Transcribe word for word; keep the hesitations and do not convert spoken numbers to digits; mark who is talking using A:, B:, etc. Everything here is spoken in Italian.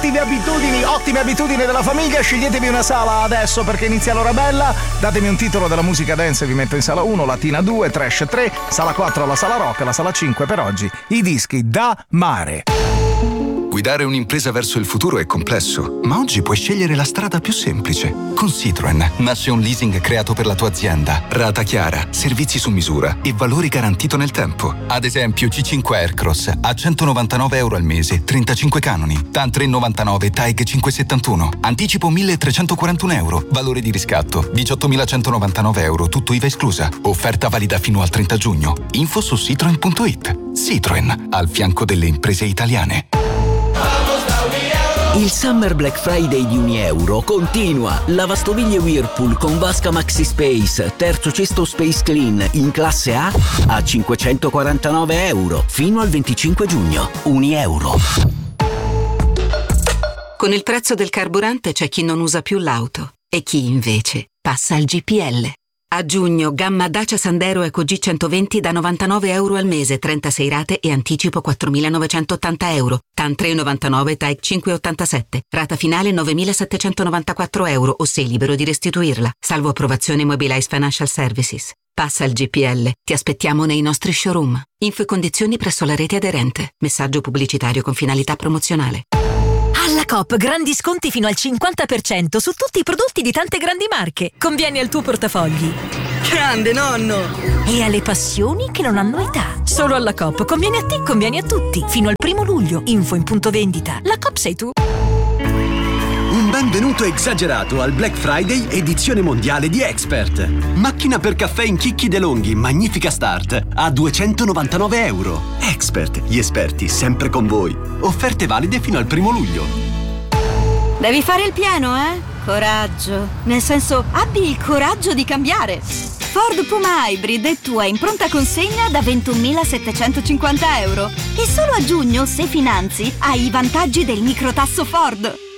A: ottime abitudini, ottime abitudini della famiglia. Sceglietevi una sala adesso perché inizia l'ora bella. Datemi un titolo della musica dance e vi metto in sala uno, Latina due, Trash tre, sala quattro la sala rock, la sala cinque per oggi i dischi da mare.
B: Guidare un'impresa verso il futuro è complesso, ma oggi puoi scegliere la strada più semplice. Con Citroen nasce un leasing creato per la tua azienda. Rata chiara, servizi su misura e valori garantito nel tempo. Ad esempio C cinque Aircross a centonovantanove euro al mese, trentacinque canoni. TAN tre virgola novantanove, TAEG cinquecentosettantuno. Anticipo milletrecentoquarantuno euro. Valore di riscatto diciottomilacentonovantanove euro, tutto I V A esclusa. Offerta valida fino al trenta giugno. Info su citroen punto it. Citroen, al fianco delle imprese italiane.
C: Il Summer Black Friday di Unieuro continua. Lavastoviglie Whirlpool con vasca Maxi Space, terzo cesto Space Clean in classe A a cinquecentoquarantanove euro fino al venticinque giugno. Unieuro.
D: Con il prezzo del carburante c'è chi non usa più l'auto e chi invece passa al G P L. A giugno, gamma Dacia Sandero Eco G centoventi da novantanove euro al mese, trentasei rate e anticipo quattromilanovecentottanta euro. TAN tre virgola novantanove, TAEG cinque virgola ottantasette. Rata finale novemilasettecentonovantaquattro euro o sei libero di restituirla. Salvo approvazione Mobilize Financial Services. Passa al G P L. Ti aspettiamo nei nostri showroom. Info e condizioni presso la rete aderente. Messaggio pubblicitario con finalità promozionale.
E: Alla Coop grandi sconti fino al cinquanta per cento su tutti i prodotti di tante grandi marche. Convieni al tuo portafogli.
F: Grande nonno!
E: E alle passioni che non hanno età. Solo alla Coop. Conviene a te, conviene a tutti. Fino al primo luglio. Info in punto vendita. La Coop sei tu.
G: Un benvenuto esagerato al Black Friday edizione mondiale di Expert. Macchina per caffè in chicchi DeLonghi, magnifica start, a duecentonovantanove euro. Expert, gli esperti sempre con voi. Offerte valide fino al primo luglio.
H: Devi fare il pieno, eh? Coraggio. Nel senso, abbi il coraggio di cambiare. Ford Puma Hybrid è tua in pronta consegna da ventunomilasettecentocinquanta euro. E solo a giugno, se finanzi, hai i vantaggi del microtasso Ford.